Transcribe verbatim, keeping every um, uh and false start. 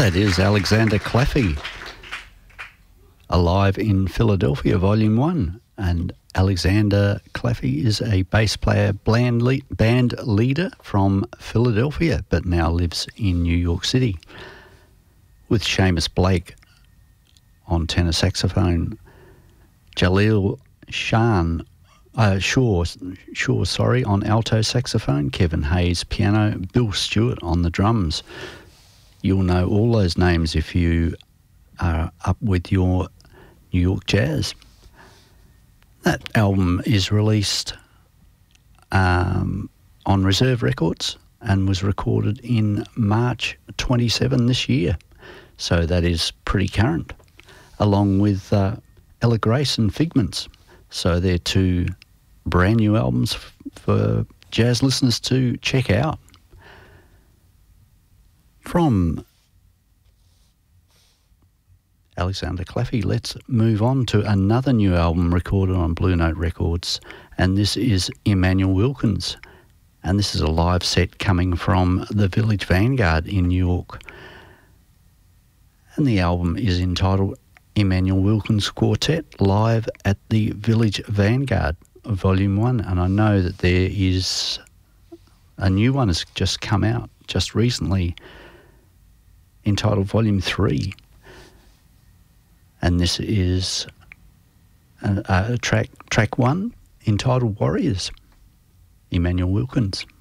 That is Alexander Claffey, Alive in Philadelphia, Volume one. And Alexander Claffey is a bass player, band, le- band leader from Philadelphia, but now lives in New York City, with Seamus Blake on tenor saxophone, Jaleel Shan, uh, Shaw, Shaw, sorry, on alto saxophone, Kevin Hayes piano, Bill Stewart on the drums. You'll know all those names if you are up with your New York jazz. That album is released um, on Reserve Records and was recorded in March twenty-seventh this year. So that is pretty current, along with uh, Ella Grace and Figments. So they're two brand new albums f- for jazz listeners to check out. From Alexander Claffey, let's move on to another new album recorded on Blue Note Records, and this is Emmanuel Wilkins. And this is a live set coming from the Village Vanguard in New York. And the album is entitled Emmanuel Wilkins Quartet Live at the Village Vanguard, Volume one. And I know that there is a new one has just come out just recently, entitled Volume three. And this is a, a track track one entitled Warriors, Emmanuel Wilkins.